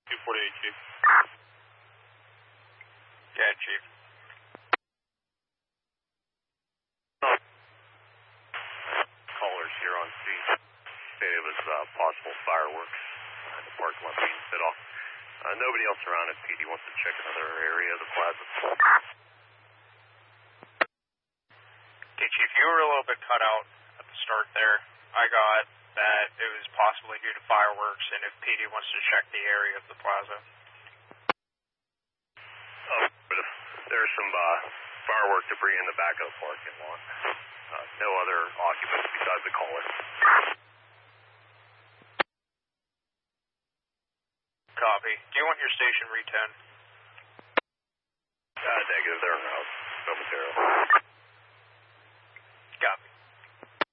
248, Chief. Yeah, Chief. Callers here on scene. Said it was possible fireworks in the parking lot being set off. Nobody else around if PD wants to check another area of the plaza. Okay, Chief, you were a little bit cut out at the start there. I got that it was possibly due to fireworks and if PD wants to check the area of the plaza. But if there's some firework debris in the back of the parking lot. No other occupants besides the caller. Copy. Do you want your station re-10? Negative.